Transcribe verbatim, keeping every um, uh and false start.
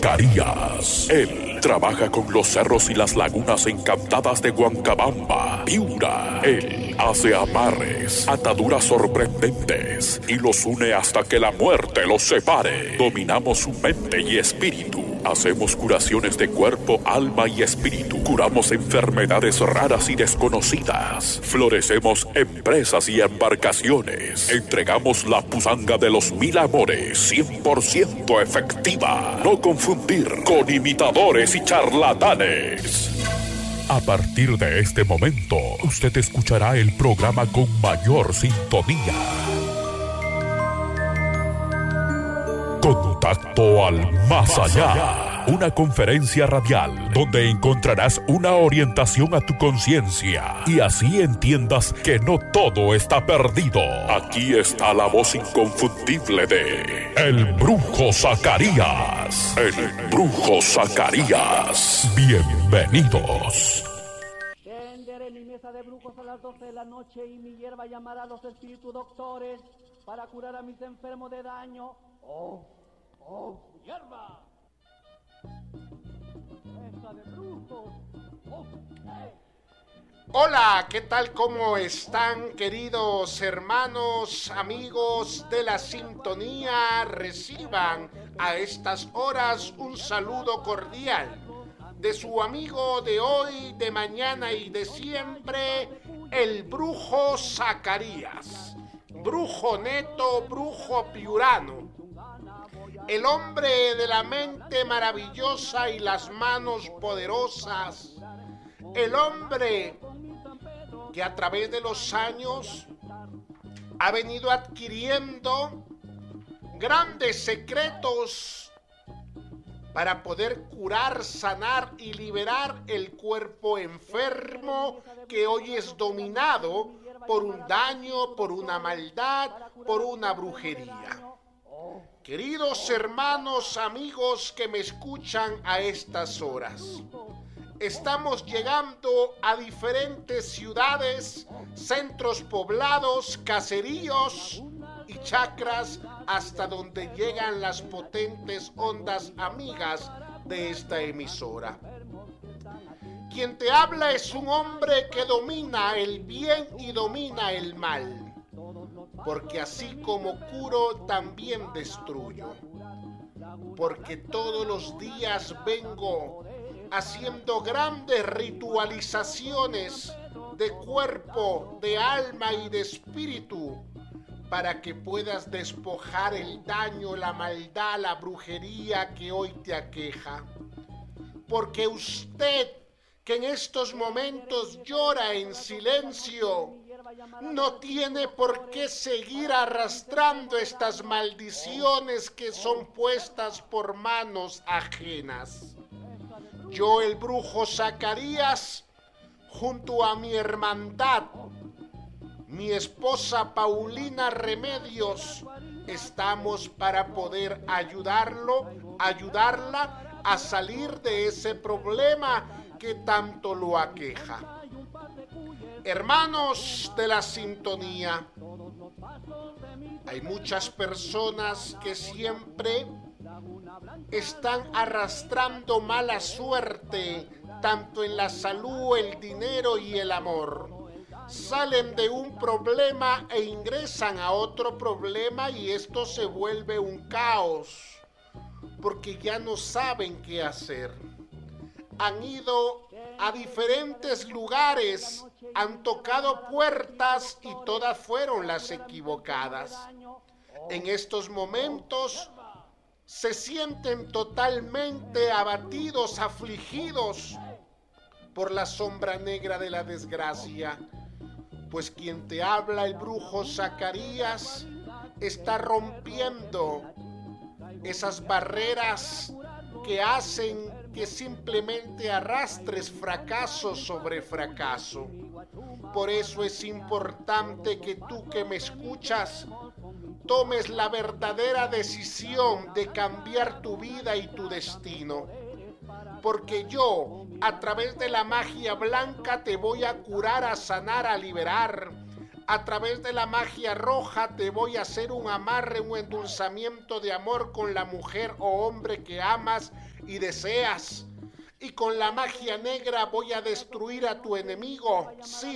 Zacarías. Él trabaja con los cerros y las lagunas encantadas de Huancabamba, Piura. Él hace amarres, ataduras sorprendentes y los une hasta que la muerte los separe. Dominamos su mente y espíritu. Hacemos curaciones de cuerpo, alma y espíritu. Curamos enfermedades raras y desconocidas. Florecemos empresas y embarcaciones. Entregamos la pusanga de los mil amores, cien por ciento efectiva. No confundir con imitadores y charlatanes. A partir de este momento, usted escuchará el programa con mayor sintonía. Contacto al Más Allá. Una conferencia radial donde encontrarás una orientación a tu conciencia y así entiendas que no todo está perdido. Aquí está la voz inconfundible de El Brujo Zacarías. El Brujo Zacarías. Bienvenidos. Tenderé mi mesa de brujos a las doce de la noche y mi hierba llamará a los espíritus doctores para curar a mis enfermos de daño. ¡Oh! ¡Oh! ¡Hierba! ¡Mesa de brujos! ¡Oh! ¡Hey! Hola, ¿qué tal? ¿Cómo están, queridos hermanos, amigos de la sintonía? Reciban a estas horas un saludo cordial de su amigo de hoy, de mañana y de siempre, el Brujo Zacarías. Brujo neto, brujo piurano. El hombre de la mente maravillosa y las manos poderosas. El hombre que a través de los años ha venido adquiriendo grandes secretos para poder curar, sanar y liberar el cuerpo enfermo que hoy es dominado por un daño, por una maldad, por una brujería. Queridos hermanos, amigos que me escuchan a estas horas, estamos llegando a diferentes ciudades, centros poblados, caseríos y chacras hasta donde llegan las potentes ondas amigas de esta emisora. Quien te habla es un hombre que domina el bien y domina el mal. Porque así como curo, también destruyo. Porque todos los días vengo haciendo grandes ritualizaciones de cuerpo, de alma y de espíritu, para que puedas despojar el daño, la maldad, la brujería que hoy te aqueja. Porque usted, que en estos momentos llora en silencio, no tiene por qué seguir arrastrando estas maldiciones que son puestas por manos ajenas. Yo, el Brujo Zacarías, junto a mi hermandad, mi esposa Paulina Remedios, estamos para poder ayudarlo, ayudarla a salir de ese problema que tanto lo aqueja. Hermanos de la sintonía, hay muchas personas que siempre están arrastrando mala suerte, tanto en la salud, el dinero y el amor. Salen de un problema e ingresan a otro problema y esto se vuelve un caos, porque ya no saben qué hacer. Han ido a diferentes lugares, han tocado puertas y todas fueron las equivocadas. En estos momentos se sienten totalmente abatidos, afligidos por la sombra negra de la desgracia. Pues quien te habla, el Brujo Zacarías, está rompiendo esas barreras que hacen que simplemente arrastres fracaso sobre fracaso. Por eso es importante que tú que me escuchas tomes la verdadera decisión de cambiar tu vida y tu destino. Porque yo, a través de la magia blanca, te voy a curar, a sanar, a liberar, A través de la magia roja te voy a hacer un amarre, un endulzamiento de amor con la mujer o hombre que amas y deseas. Y con la magia negra voy a destruir a tu enemigo. Sí,